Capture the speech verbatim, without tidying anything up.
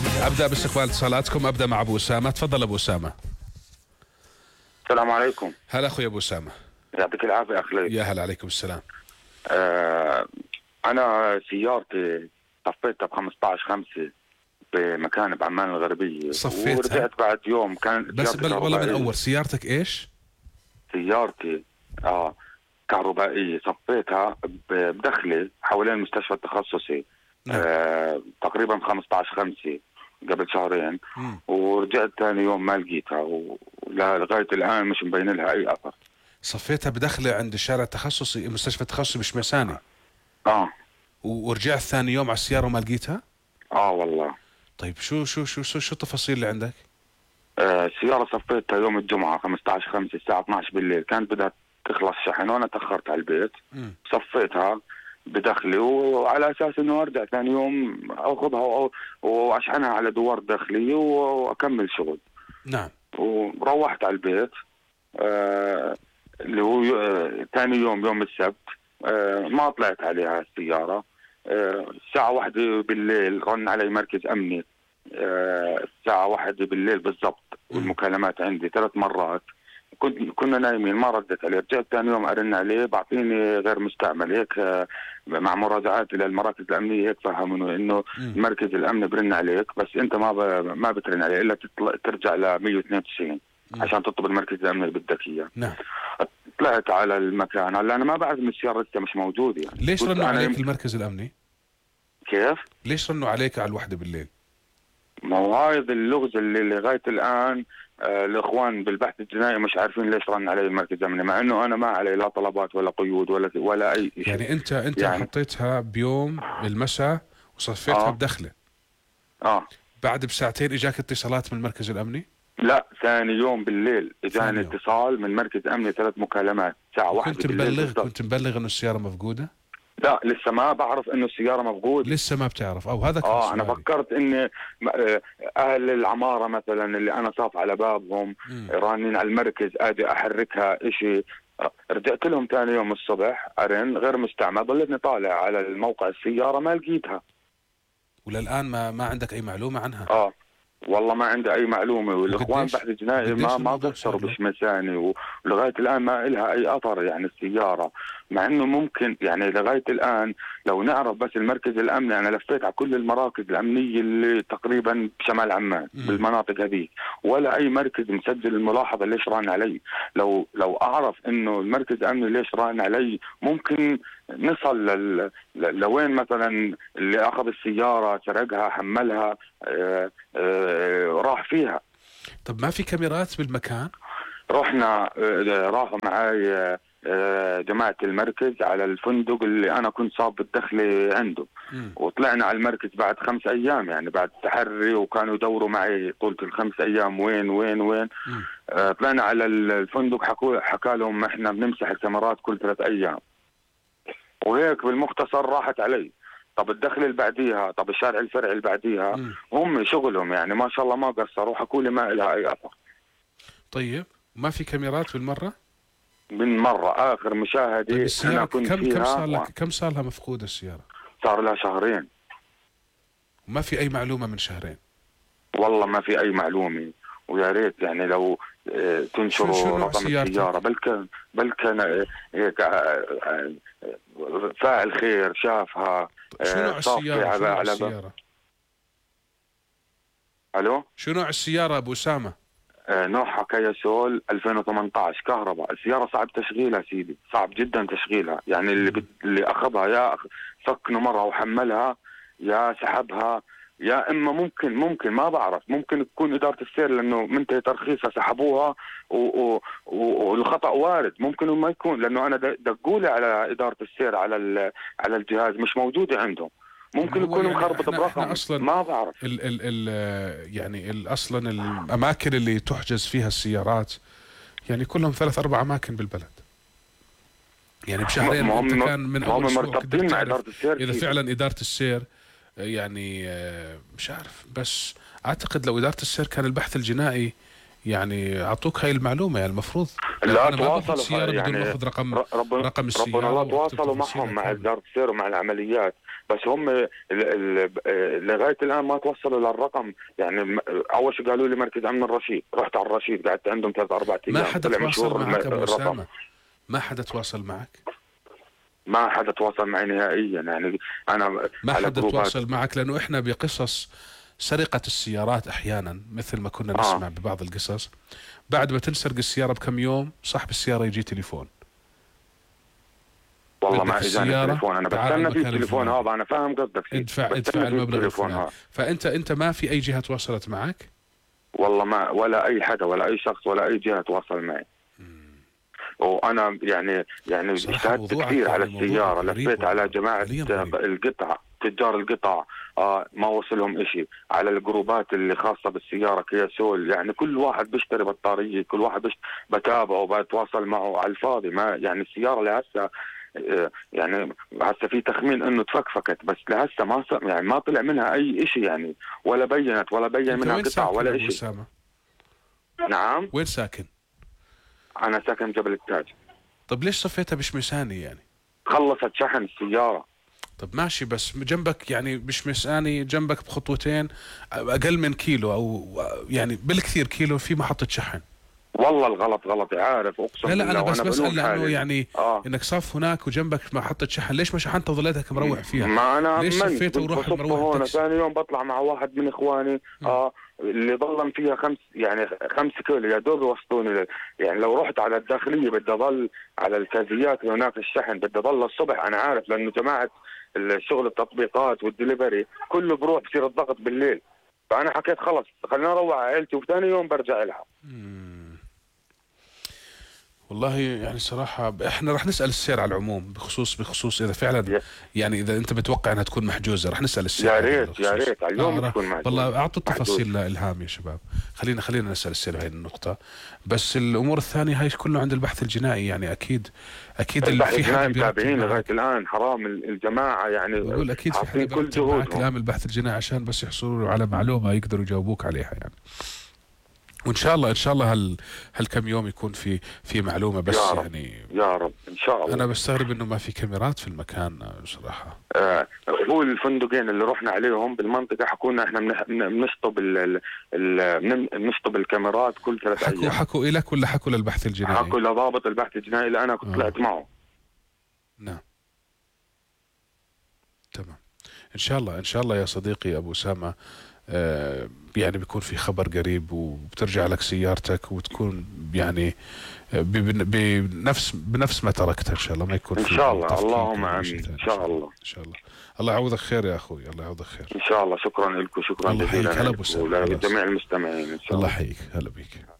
أبدأ باستقبال اتصالاتكم. أبدأ مع أبو أسامة. تفضل أبو أسامة. السلام عليكم. هلا أخوي أبو أسامة. يعطيك العافية أخي. يا هلا عليكم السلام. آه أنا سيارتي صفيتها ب خمسة عشر خمسة بمكان بعمان الغربية. صفيتها ورجعت بعد يوم. كان بس بل والله من أول. سيارتك إيش؟ سيارتي آه كهربائية. صفيتها بدخلة حوالين المستشفى التخصصي. نعم. آه تقريبا خمسة عشر خمسة قبل شهرين. مم. ورجعت ثاني يوم ما لقيتها، ولغاية الآن مش مبين لها أي أثر. صفيتها بدخلة عند الشارع التخصصي، مستشفى التخصصي بشمساني. اه ورجعت ثاني يوم على السيارة وما لقيتها؟ اه والله. طيب شو شو شو شو, شو التفاصيل اللي عندك؟ آه السيارة صفيتها يوم الجمعة خمسة عشر خمسة الساعة اثني عشر بالليل. كانت بدها تخلص شحن وانا تأخرت على البيت. مم. صفيتها بدخلي وعلى اساس انه ارجع ثاني يوم اخذها واشحنها على دوار داخلية واكمل شغل. نعم. وروحت على البيت آه اللي هو ثاني يوم يوم السبت. آه ما طلعت عليها السيارة. آه الساعة واحدة بالليل رن علي مركز أمني. آه الساعة واحدة بالليل بالضبط، والمكالمات عندي ثلاث مرات. كنت كنا نايمين ما ردت عليه. رجعت ثاني يوم أرن عليه بعطيني غير مستعمل هيك. آه مع مراجعاتي للمراكز الأمنية هيك فهموني إنه المركز الأمني برن عليك بس أنت ما ما بترن عليه إلا ترجع ل مية واثنين وتسعين عشان تطلب المركز الأمني اللي بدك إياه. نعم. طلعت على المكان. هلا أنا ما بعرف من السيارة لسه مش موجود يعني. ليش رنوا عليك يم... المركز الأمني؟ كيف؟ ليش رنوا عليك على الوحدة بالليل؟ ما هو هذا اللغز اللي لغاية الآن آه الإخوان بالبحث الجنائي مش عارفين ليش رن علي المركز الأمني، مع إنه أنا ما علي لا طلبات ولا قيود ولا ولا أي شيء. يعني أنت أنت يعني... حطيتها بيوم المساء وصفيتها آه. بدخلة. آه بعد بساعتين إجاك اتصالات من المركز الأمني؟ لا ثاني يوم بالليل اجاني اتصال من مركز امني ثلاث مكالمات الساعه واحدة كنت بالليل. مبلغ بالضبط. كنت مبلغ انه السياره مفقوده؟ لا لسه ما بعرف انه السياره مفقوده. لسه ما بتعرف او هذا كان اه سؤالي. انا فكرت ان اهل العماره مثلا اللي انا صاف على بابهم رانين على المركز اجي احركها اشي. رجعت لهم ثاني يوم الصبح ارن غير مستعمل. ضليتني طالع على الموقع السياره ما لقيتها. وللان ما ما عندك اي معلومه عنها؟ اه والله ما عندي اي معلومه. والاخوان بحث الجنائي ما ما قصروا بشمساني ولغايه الان ما لها اي اثر يعني السياره. مع انه ممكن يعني لغايه الان لو نعرف بس المركز الامني. انا لفيت على كل المراكز الامنيه اللي تقريبا بشمال عمان م. بالمناطق هذيك ولا اي مركز مسجل الملاحظه ليش ران علي. لو لو اعرف انه المركز الامني ليش ران علي ممكن نصل لل... لوين مثلا اللي اخذ السياره سرقها حملها آآ آآ راح فيها. طب ما في كاميرات بالمكان؟ رحنا راحوا معي جماعة المركز على الفندق اللي أنا كنت صاب بالدخلة عنده. م. وطلعنا على المركز بعد خمس أيام يعني بعد تحري وكانوا يدوروا معي طولة الخمس أيام وين وين وين. آه طلعنا على الفندق حكوا حكى لهم إحنا بنمسح الكاميرات كل ثلاث أيام. وهيك بالمختصر راحت علي. طب الدخل اللي بعديها طب الشارع الفرعي اللي بعديها م. هم شغلهم يعني ما شاء الله ما قصروا حكوا لي ما لها أي أثر. طيب ما في كاميرات بالمرة؟ من مرة آخر مشاهدة. طيب السيارة كم كم صار لك كم صار لها مفقودة السيارة؟ صار لها شهرين. وما في أي معلومة من شهرين؟ والله ما في أي معلومة. ويا ريت يعني لو تنشروا رقم السيارة بلكن بلكن هيك فاعل خير شافها. شو نوع السيارة؟ شو نوع السيارة؟ ألو؟ شو نوع السيارة أبو أسامة؟ آه نوعها كيا سول ألفين وثمانية عشر كهرباء. السيارة صعب تشغيلها سيدي صعب جدا تشغيلها يعني اللي بد... اللي أخذها يا فك نمرها وحملها يا سحبها يا إما ممكن ممكن ما بعرف ممكن تكون إدارة السير لأنه منتهي ترخيصها سحبوها و... و... و... والخطأ وارد. ممكن ما يكون لأنه أنا دقولي على إدارة السير على ال... على الجهاز مش موجودة عندهم. ممكن يكون يعني مخربط برقم أصلاً ما بعرف. ال ال ال يعني ال اصلا الاماكن اللي تحجز فيها السيارات يعني كلهم ثلاث اربع اماكن بالبلد. يعني بشهرين انت كان من اول اسبوع مرتبطين مع اداره السير. اذا فعلا اداره السير يعني مش عارف بس اعتقد لو اداره السير كان البحث الجنائي يعني اعطوك هاي المعلومه، يعني المفروض لا انا ما باخذ تواصلوا سياره بدون ما يعني، اخذ رقم ربنا رقم السياره ربنا لا واكتب تواصلوا تفاصيلها معهم مع كامله. وزارة السير ومع العمليات، بس هم ال- ال- لغايه الان ما توصلوا للرقم. يعني م- اول شيء قالوا لي مركز امن الرشيد، رحت على الرشيد قعدت عندهم ثلاث اربع ما ايام، حدا طلع تواصل مشهور الم- معك ابو الرقم. اسامه؟ ما حدا تواصل معك؟ ما حدا تواصل معي نهائيا، يعني انا ما على حدا جروبات. تواصل معك؟ لانه احنا بقصص سرقه السيارات احيانا مثل ما كنا اه نسمع ببعض القصص، بعد ما تنسرق السياره بكم يوم صاحب السياره يجي تليفون، والله بدك ما اجاني السياره التليفون، انا تعال على بستنى فيه المكان التليفون الفلاني، هذا، انا فاهم قصدك فيه، ادفع ادفع بستنى فيه المبلغ التليفون الفلاني. هذا. فانت انت ما في اي جهه تواصلت معك؟ والله ما، ولا اي حدا ولا اي شخص ولا اي جهه تواصل معي. وانا يعني يعني اجتهدت كثير على يعني السياره، لفيت على جماعه غريب. القطع، تجار القطع، آه ما وصلهم إشي، على الجروبات اللي خاصه بالسياره كيا سول، يعني كل واحد بيشتري بطاريه، كل واحد بيشتري بتابعه بتواصل معه على الفاضي. ما يعني السياره لهسه آه يعني هسه في تخمين انه تفكفكت، بس لهسه ما صار يعني ما طلع منها اي شيء يعني، ولا بينت ولا بين انت منها وين قطع ساكن ولا ابو شيء. اسامه؟ نعم وين ساكن؟ انا ساكن جبل التاج. طب ليش صفيتها بشمساني يعني؟ خلصت شحن السياره. طب ماشي، بس جنبك يعني بشمساني جنبك بخطوتين، اقل من كيلو او يعني بالكثير كيلو في محطة شحن. والله الغلط غلط، عارف اقسم لا لا بالله، انا بس وأنا بسأل بلوم لانه حالي. يعني آه. انك صف هناك وجنبك محطة شحن، ليش ما شحنت وظليتك مروح فيها؟ ما انا ليش امنت صفيته كنت وروح بصب مروح هون، التاكسي؟ ثاني يوم بطلع مع واحد من اخواني اه اللي ضلن فيها خمس يعني خمس كيلو يا دوب يوصلوني ل- يعني لو رحت على الداخليه بدي اضل على الكازيات اللي هناك الشحن، بدي اضل الصبح، انا عارف لانه جماعه الشغل التطبيقات والدليفري كله بروح بصير الضغط بالليل. فانا حكيت خلص خليني اروح على عائلتي وثاني يوم برجع لها. مم. والله يعني صراحة احنا رح نسأل السير على العموم بخصوص بخصوص اذا فعلا يعني اذا انت بتوقع انها تكون محجوزة، رح نسأل السير يا على ريت يا الخصوص. ريت على اليوم آه تكون معجوزة. والله اعطوا محجوز. التفاصيل لإلهام يا شباب. خلينا خلينا نسأل السير هاي النقطة، بس الامور الثانية هاي كله عند البحث الجنائي، يعني اكيد اكيد اللي البحث في الجنائي حدا بيركب متابعين لغايه معك. الان، حرام الجماعه يعني بقول اكيد في حدا حاطين كل بيركب معك جهودهم. الان البحث الجنائي عشان بس يحصلوا على معلومة يقدروا يجاوبوك عليها يعني. وان شاء الله ان شاء الله هال هالكم يوم يكون في في معلومه، بس يا رب. يعني يا رب ان شاء الله. انا بستغرب انه ما في كاميرات في المكان بصراحه. آه هو الفندقين اللي رحنا عليهم بالمنطقه حكوا لنا احنا بنح- بن- بنشطب ال ال- ال- بن- بنشطب الكاميرات كل ثلاث حكوا ايام. حكوا لك ولا حكوا للبحث الجنائي؟ حكوا لضابط البحث الجنائي اللي انا كنت آه. طلعت معه. نعم تمام. ان شاء الله ان شاء الله يا صديقي ابو اسامه آه يعني بيكون في خبر قريب وبترجع لك سيارتك وتكون يعني ب- بنفس بنفس ما تركتها ان شاء الله، ما يكون ان في شاء الله، تفكيك اللهم ولا شيء امين. ثاني. ان شاء الله ان شاء الله. الله يعوضك خير يا اخوي، الله يعوضك خير. ان شاء الله. شكرا لكم، شكرا الله يحييك. جزيلا هلا لكم أبو سامي. ولجميع المستمعين ان شاء الله الله. يحييك. هلا بيك.